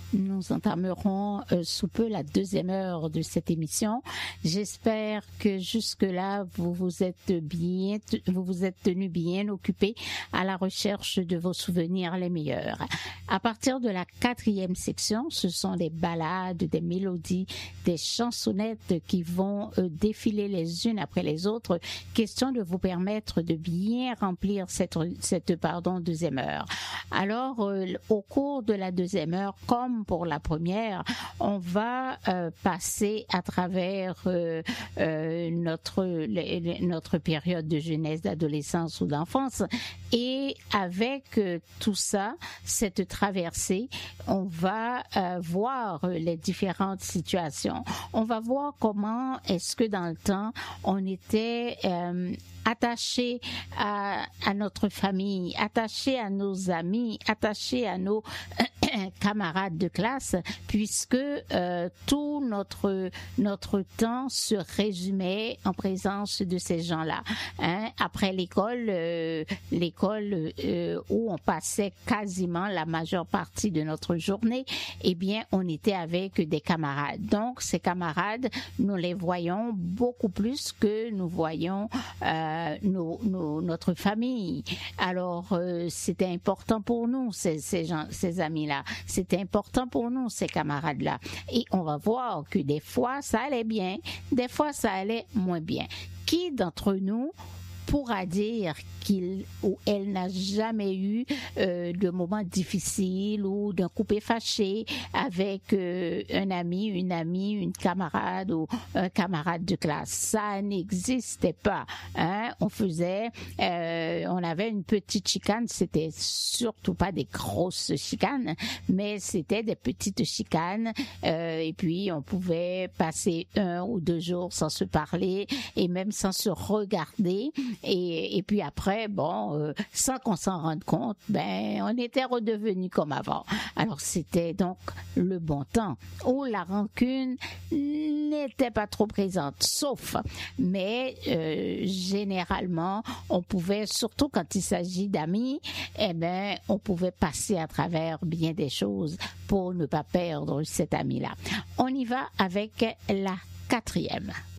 Nous entamerons sous peu la deuxième heure de cette émission. J'espère que jusque-là, vous vous êtes tenus bien occupés à la recherche de vos souvenirs les meilleurs. À partir de la 4e section, ce sont des ballades, des mélodies, des chansonnettes qui vont défiler les unes après les autres, question de vous permettre de bien remplir cette deuxième heure. Alors, au cours de la deuxième heure, comme pour la première, on va passer à travers notre période de jeunesse, d'adolescence ou d'enfance, et avec tout ça, cette traversée, on va voir les différentes situations. On va voir comment est-ce que dans le temps, on était attaché à notre famille, attaché à nos amis, attaché à nos camarades de classe, puisque tout notre temps se résumait en présence de ces gens-là. Après l'école où on passait quasiment la majeure partie de notre journée, eh bien, on était avec des camarades. Donc, ces camarades, nous les voyons beaucoup plus que nous voyons notre famille. Alors, c'était important pour nous, ces amis-là. C'était important pour nous, ces camarades-là. Et on va voir que des fois, ça allait bien, des fois, ça allait moins bien. Qui d'entre nous pourra dire qu'il ou elle n'a jamais eu de moments difficiles ou d'un coupé fâché avec un ami, une amie, une camarade ou un camarade de classe. Ça n'existait pas. On avait une petite chicane, c'était surtout pas des grosses chicanes, mais c'était des petites chicanes et puis on pouvait passer 1 ou 2 jours sans se parler et même sans se regarder. Et puis après, sans qu'on s'en rende compte, on était redevenus comme avant. Alors c'était donc le bon temps où la rancune n'était pas trop présente, mais généralement, on pouvait, surtout quand il s'agit d'amis, on pouvait passer à travers bien des choses pour ne pas perdre cet ami-là. On y va avec la 4e.